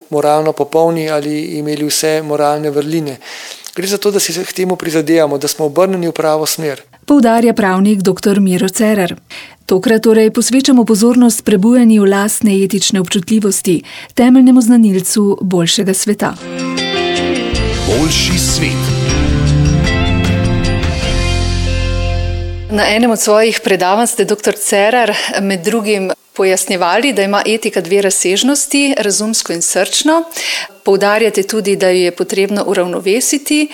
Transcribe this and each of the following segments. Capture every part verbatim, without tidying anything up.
moralno popolni ali imeli vse moralne vrline. Gre za to, da si k temu prizadevamo, da smo obrnjeni v pravo smer. Poudarja pravnik doktor Miro Cerar. Tokrat torej posvečamo pozornost prebujanju lastne etične občutljivosti, temeljnemu znanilcu boljšega sveta. Boljši svet. Na enem od svojih predavanj ste, doktor Cerar, med drugim pojasnjevali, da ima etika dve razsežnosti, razumsko in srčno. Poudarjate tudi, da jo je potrebno uravnovesiti.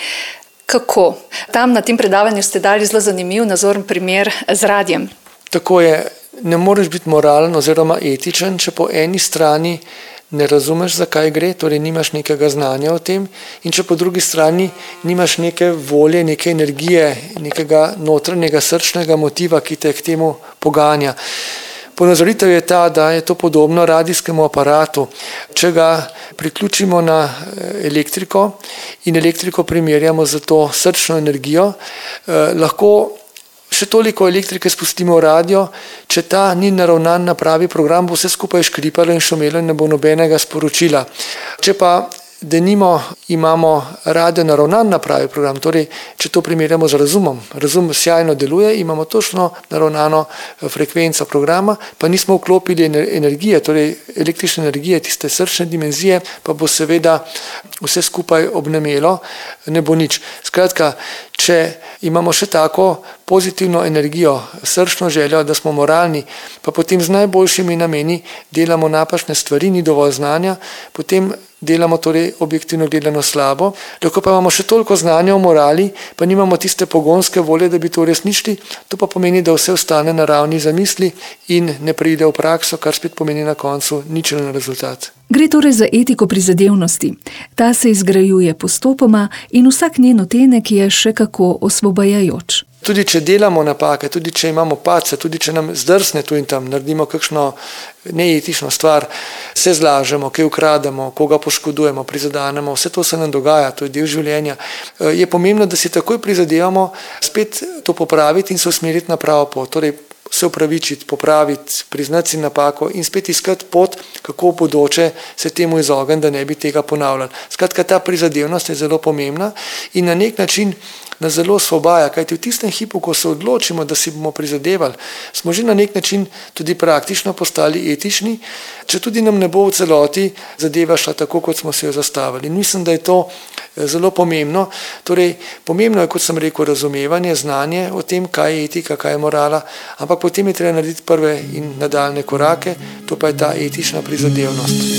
Kako? Tam na tem predavanju ste dali zelo zanimiv, nazoren primer z radiem. Tako je, ne moreš biti moralen oziroma etičen, če po eni strani ne razumeš, zakaj gre, torej nimaš nekega znanja o tem, in če po drugi strani nimaš neke volje, neke energije, nekega notranjega srčnega motiva, ki te k temu poganja. Ponazoritev je ta, da je to podobno radijskemu aparatu. Če ga priključimo na elektriko in elektriko primerjamo z to srčno energijo, eh, lahko še toliko elektrike spustimo v radio, če ta ni naravnan na pravi program, bo vse skupaj škripalo in šumelo in ne bo nobenega sporočila. Če pa denimo imamo radio naravnan na pravi program, torej če to primerjamo z razumom, razum sjajno deluje, imamo točno naravnano frekvenco programa, pa nismo vklopili energije, torej električne energije, tiste srčne dimenzije, pa bo seveda vse skupaj obnemelo, ne bo nič. Skratka, če imamo še tako pozitivno energijo, srčno željo, da smo moralni, pa potem z najboljšimi nameni delamo napačne stvari, ni dovolj znanja, potem delamo torej objektivno gledano slabo, lahko pa imamo še toliko znanja o morali, pa nimamo tiste pogonske volje, da bi to uresničili, to pa pomeni, da vse ostane na ravni zamisli in ne pride v prakso, kar spet pomeni na koncu ničelen rezultat. Gre torej za etiko prizadevnosti. Ta se izgrajuje postopoma in vsak njen odtenek je še kako osvobajajoč. Tudi če delamo napake, tudi če imamo padce, tudi če nam zdrsne tu in tam, naredimo kakšno neetično stvar, se zlažemo, kaj ukrademo, koga poškodujemo, prizadanemo, vse to se nam dogaja, to je del življenja. Je pomembno, da si takoj prizadevamo spet to popraviti in se usmeriti na pravo pot, torej se upravičiti, popraviti, priznati si napako in spet iskati pot, kako v bodoče se temu izogniti, da ne bi tega ponavljali. Skratka, ta prizadevnost je zelo pomembna in na nek način nas zelo osvobaja, kajti v tistem hipu, ko se odločimo, da si bomo prizadevali, smo že na nek način tudi praktično postali etični, če tudi nam ne bo v celoti zadeva šla tako, kot smo si jo zastavili. In mislim, da je to zelo pomembno. Torej, pomembno je, kot sem rekel, razumevanje, znanje o tem, kaj je etika, kaj je morala, ampak potem je treba narediti prve in nadaljne korake, to pa je ta etična prizadevnost.